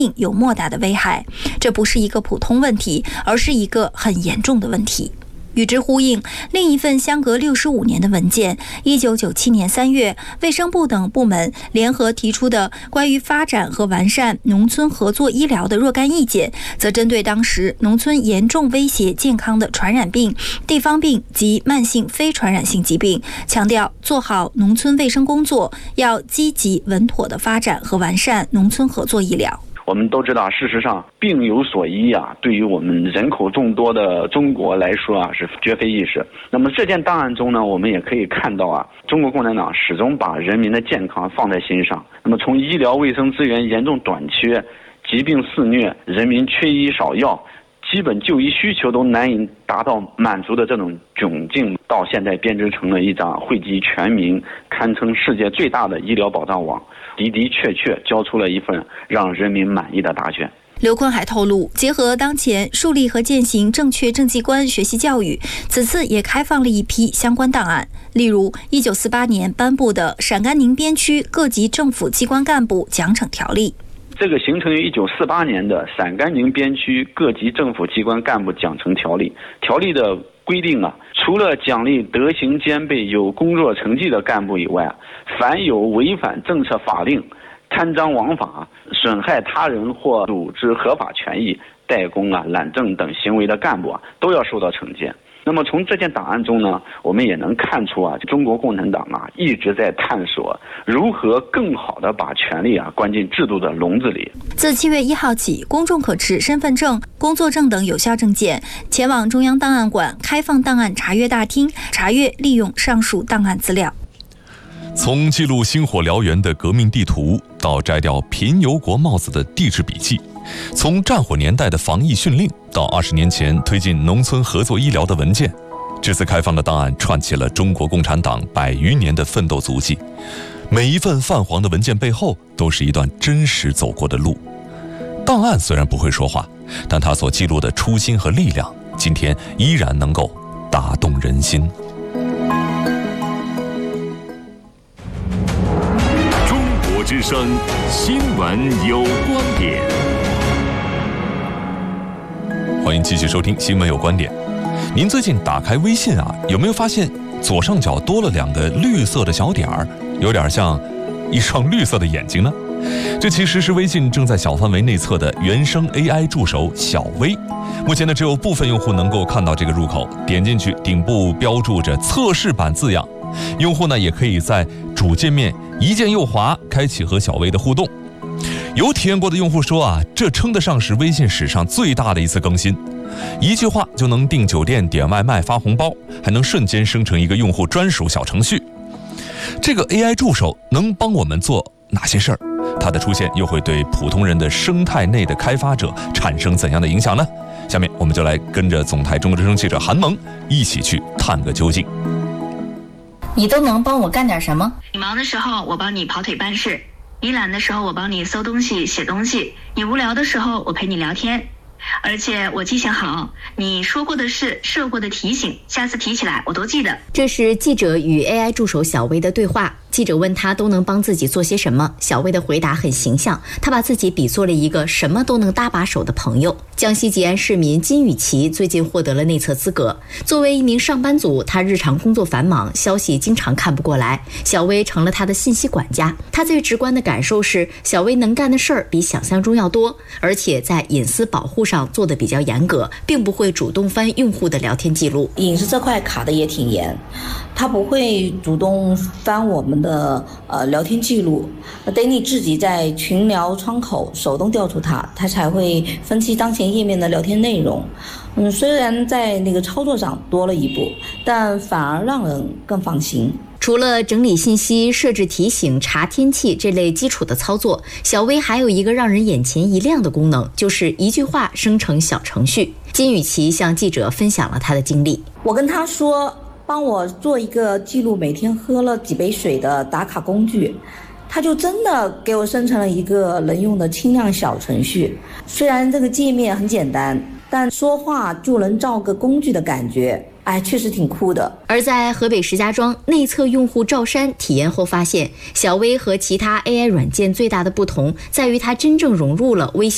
有莫大的危害。这不是一个普通问题，而是一个很严重的问题。与之呼应，另一份相隔65年的文件，1997年3月，卫生部等部门联合提出的关于发展和完善农村合作医疗的若干意见，则针对当时农村严重威胁健康的传染病、地方病及慢性非传染性疾病，强调做好农村卫生工作，要积极稳妥地发展和完善农村合作医疗。 我们都知道，事实上病有所医啊，对于我们人口众多的中国来说啊，是绝非易事。那么这件档案中呢，我们也可以看到啊，中国共产党始终把人民的健康放在心上。那么从医疗卫生资源严重短缺、疾病肆虐、人民缺医少药、基本就医需求都难以达到满足的这种窘境，到现在编织成了一张惠及全民、堪称世界最大的医疗保障网，的的确确交出了一份让人民满意的答卷。 刘坤还透露，结合当前树立和践行正确政绩观学习教育，此次也开放了一批相关档案，例如1948年颁布的《陕甘宁边区各级政府机关干部奖惩条例》。 这个形成于1948年的《陕甘宁边区各级政府机关干部奖惩条例》，条例的规定啊，除了奖励德行兼备、有工作成绩的干部以外，凡有违反政策法令、贪赃枉法、损害他人或组织合法权益、怠工啊、懒政等行为的干部啊，都要受到惩戒。那么从这件档案中呢，我们也能看出啊，中国共产党啊一直在探索如何更好地把权力啊关进制度的笼子里。 自7月1号起，公众可持身份证、工作证等有效证件前往中央档案馆开放档案查阅大厅，查阅利用上述档案资料。 从记录星火燎原的革命地图，到摘掉贫油国帽子的地质笔记，从战火年代的防疫训令，到20年前推进农村合作医疗的文件，这次开放的档案串起了中国共产党100余年的奋斗足迹。每一份泛黄的文件背后，都是一段真实走过的路。档案虽然不会说话，但它所记录的初心和力量，今天依然能够打动人心。 之声新闻有观点， 欢迎继续收听新闻有观点。您最近打开微信啊，有没有发现左上角多了2个绿色的小点儿，有点像一双绿色的眼睛呢？这其实是微信正在小范围内测的原生 AI 助手小微。目前呢，只有部分用户能够看到这个入口，点进去顶部标注着测试版字样。用户呢也可以在主界面一键右滑，开启和小微的互动。有体验过的用户说啊，这称得上是微信史上最大的一次更新。一句话就能订酒店、点外卖、发红包，还能瞬间生成一个用户专属小程序。这个 AI 助手能帮我们做哪些事儿？它的出现又会对普通人的生态内的开发者产生怎样的影响呢？下面我们就来跟着总台中国之声记者韩萌一起去探个究竟。 你都能帮我干点什么？ 你忙的时候我帮你跑腿办事，你懒的时候我帮你搜东西写东西，你无聊的时候我陪你聊天。而且我记性好，你说过的事、设过的提醒，下次提起来我都记得。 这是记者与 AI 助手小微的对话。记者问他都能帮自己做些什么，小微的回答很形象，他把自己比作了一个什么都能搭把手的朋友。江西吉安市民金雨琪最近获得了内测资格。作为一名上班族，他日常工作繁忙，消息经常看不过来，小微成了他的信息管家。他最直观的感受是，小微能干的事儿比想象中要多，而且在隐私保护上做得比较严格，并不会主动翻用户的聊天记录。 隐私这块卡的也挺严，他不会主动翻我们的聊天记录，得你自己在群聊窗口手动调出它才会分析当前页面的聊天内容。虽然在那个操作上多了一步，但反而让人更放心。 除了整理信息、设置提醒、查天气这类基础的操作，小微还有一个让人眼前一亮的功能，就是一句话生成小程序。金雨琪向记者分享了他的经历。 我跟他说，帮我做一个记录每天喝了几杯水的打卡工具，他就真的给我生成了一个能用的轻量小程序。虽然这个界面很简单，但说话就能造个工具的感觉，确实挺酷的。 而在河北石家庄，内测用户赵山体验后发现，小微和其他 AI 软件最大的不同在于它真正融入了微信